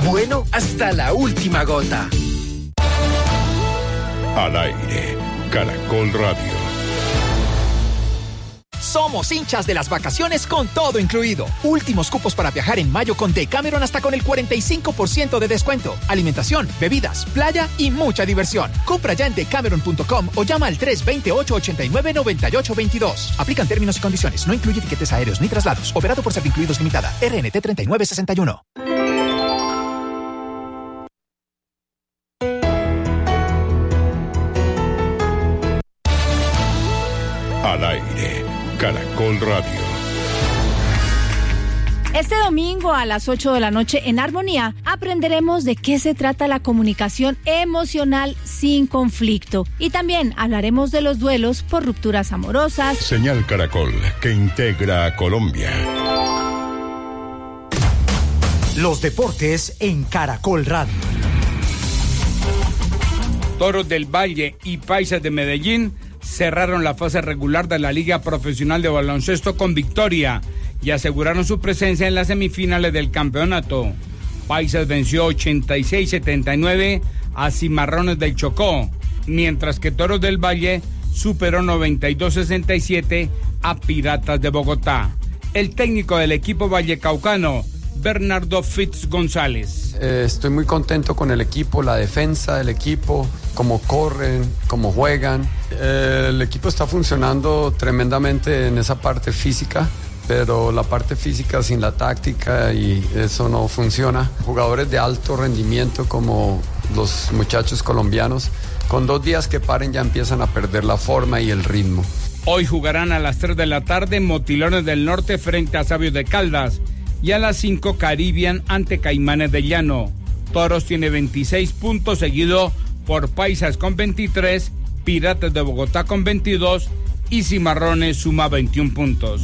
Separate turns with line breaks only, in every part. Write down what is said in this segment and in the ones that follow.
bueno hasta la última gota.
Al aire, Caracol Radio.
Somos hinchas de las vacaciones con todo incluido. Últimos cupos para viajar en mayo con Decameron hasta con el 45% de descuento. Alimentación, bebidas, playa y mucha diversión. Compra ya en decameron.com o llama al 320-889-9822. Aplican términos y condiciones. No incluye tiquetes aéreos ni traslados. Operado por Servincluidos Limitada. RNT 3961.
Al aire, Caracol Radio.
Este domingo a las 8 de la noche en Armonía aprenderemos de qué se trata la comunicación emocional sin conflicto. Y también hablaremos de los duelos por rupturas amorosas.
Señal Caracol, que integra a Colombia.
Los deportes en Caracol Radio.
Toros del Valle y Paisas de Medellín cerraron la fase regular de la Liga Profesional de Baloncesto con victoria y aseguraron su presencia en las semifinales del campeonato. Paisas venció 86-79 a Cimarrones del Chocó, mientras que Toros del Valle superó 92-67 a Piratas de Bogotá. El técnico del equipo vallecaucano, Bernardo Fitz González.
Estoy muy contento con el equipo, la defensa del equipo, cómo corren, cómo juegan. El equipo está funcionando tremendamente en esa parte física, pero la parte física sin la táctica y eso no funciona. Jugadores de alto rendimiento como los muchachos colombianos, con 2 días que paren ya empiezan a perder la forma y el ritmo.
Hoy jugarán a las 3 de la tarde Motilones del Norte frente a Sabios de Caldas y a las 5 Caribbean ante Caimanes de Llano. Toros tiene 26 puntos, seguido por Paisas con 23, Piratas de Bogotá con 22 y Cimarrones suma 21 puntos.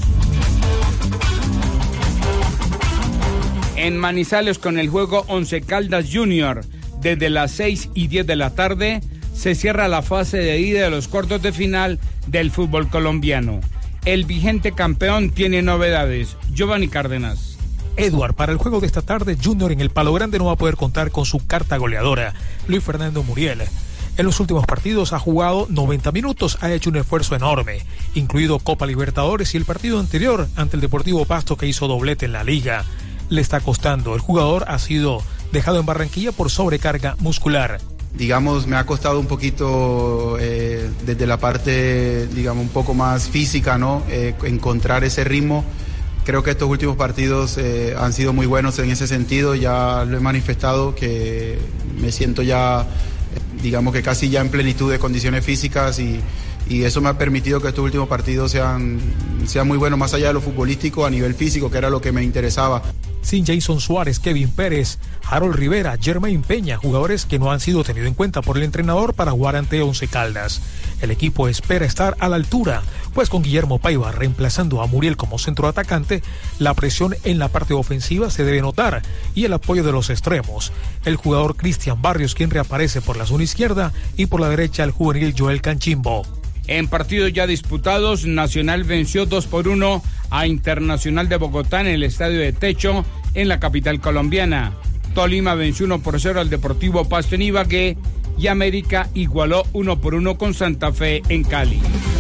En Manizales, con el juego Once Caldas Junior, desde las 6 y 10 de la tarde, se cierra la fase de ida de los cuartos de final del fútbol colombiano. El vigente campeón tiene novedades. Giovanni Cárdenas.
Edward, para el juego de esta tarde, Junior en el Palo Grande no va a poder contar con su carta goleadora, Luis Fernando Muriel. En los últimos partidos ha jugado 90 minutos, ha hecho un esfuerzo enorme, incluido Copa Libertadores y el partido anterior ante el Deportivo Pasto que hizo doblete en la liga. Le está costando, el jugador ha sido dejado en Barranquilla por sobrecarga muscular.
Digamos, me ha costado un poquito desde la parte, digamos, un poco más física, ¿no? Encontrar ese ritmo. Creo que estos últimos partidos han sido muy buenos en ese sentido. Ya lo he manifestado que me siento ya, digamos que casi ya en plenitud de condiciones físicas y eso me ha permitido que estos últimos partidos sean muy buenos, más allá de lo futbolístico, a nivel físico, que era lo que me interesaba.
Sin Jason Suárez, Kevin Pérez, Harold Rivera, Germain Peña, jugadores que no han sido tenidos en cuenta por el entrenador para jugar ante Once Caldas. El equipo espera estar a la altura, pues con Guillermo Paiva reemplazando a Muriel como centroatacante, la presión en la parte ofensiva se debe notar y el apoyo de los extremos. El jugador Cristian Barrios, quien reaparece por la zona izquierda, y por la derecha el juvenil Joel Canchimbo.
En partidos ya disputados, Nacional venció 2-1 a Internacional de Bogotá en el Estadio de Techo, en la capital colombiana. Tolima venció 1-0 al Deportivo Pasto en Ibagué y América igualó 1-1 con Santa Fe en Cali.